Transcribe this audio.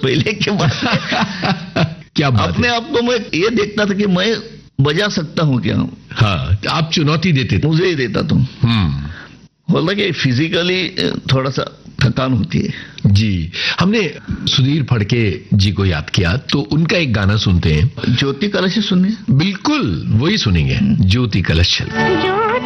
पहले के बाद क्या बात अपने है। आप को मैं ये देखता था कि मैं बजा सकता हूँ क्या, हाँ, आप चुनौती देते थे। मुझे ही देता था। बोला कि फिजिकली थोड़ा सा थकान होती है। जी, हमने सुधीर फड़के जी को याद किया, तो उनका एक गाना सुनते हैं। ज्योति कलश सुनिए। बिल्कुल वही सुनेंगे, ज्योति कलश चल।